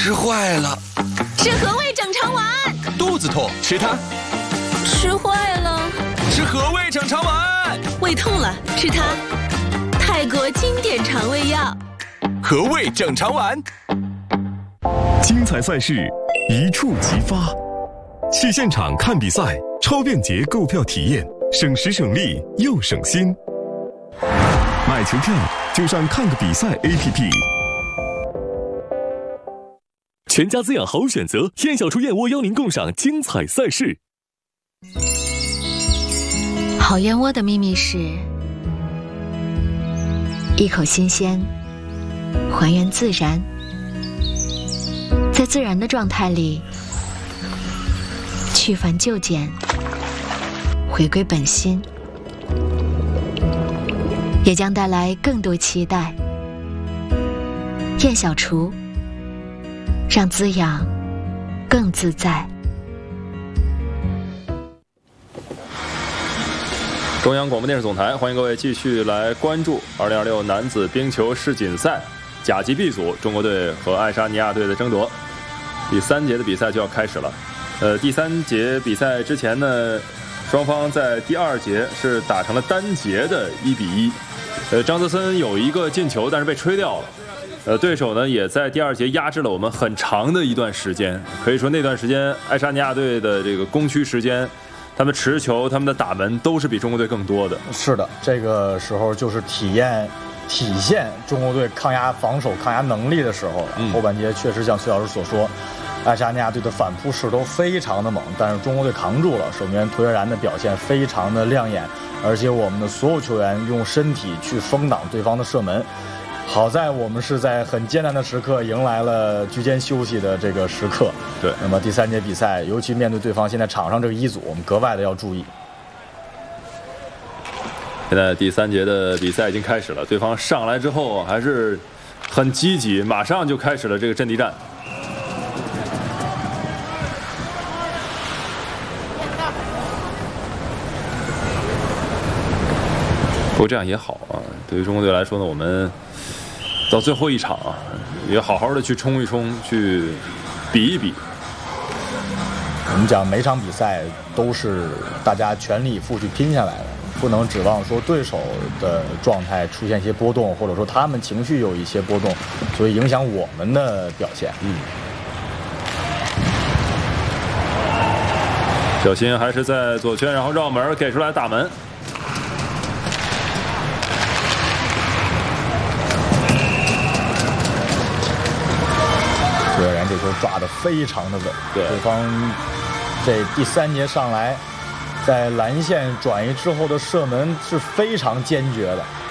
吃坏了。 吃和味整肠丸。 肚子痛，吃它。 吃坏了。 吃和味整肠丸。 胃痛了，吃它。泰国经典肠胃药。 和味整肠丸。 精彩赛事，一触即发。去现场看比赛，超便捷购票体验，省时省力又省心。买球票就上看个比赛 APP。全家滋养好选择，燕小厨燕窝邀您共赏精彩赛事。 好燕窝的秘密是一口新鲜，还原自然，在自然的状态里去繁就简，回归本心，也将带来更多期待。燕小厨，让滋养更自在。 中央广播电视总台，欢迎各位继续来关注2026男子冰球世锦赛甲级 B 组中国队和爱沙尼亚队的争夺。第3节的比赛就要开始了。第3节比赛之前呢，双方在第2节是打成了单节的1-1。张泽森有一个进球，但是被吹掉了。对手呢也在第2节压制了我们很长的一段时间，可以说那段时间爱沙尼亚队的这个攻区时间，他们持球、他们的打门都是比中国队更多的。 是的，这个时候就是体现中国队抗压防守、抗压能力的时候了。后半节确实像崔老师所说，爱沙尼亚队的反扑势头非常的猛，但是中国队扛住了。守门员涂倬然的表现非常的亮眼，而且我们的所有球员用身体去封挡对方的射门。好在我们是在很艰难的时刻迎来了居间休息的这个时刻。 对， 那么第3节比赛，尤其面对对方现在场上这个一组，我们格外的要注意。 现在第3节的比赛已经开始了，对方上来之后还是很积极，马上就开始了这个阵地战。不过这样也好啊，对于中国队来说呢，我们到最后一场啊，也好好的去冲一冲，去比一比。 我们讲每场比赛都是大家全力以赴去拼下来的，不能指望说对手的状态出现一些波动，或者说他们情绪有一些波动，所以影响我们的表现。 小新还是在左圈，然后绕门给出来打门。 涂倬然这球抓得非常的稳，对方这第3节上来，在蓝线转移之后的射门是非常坚决的，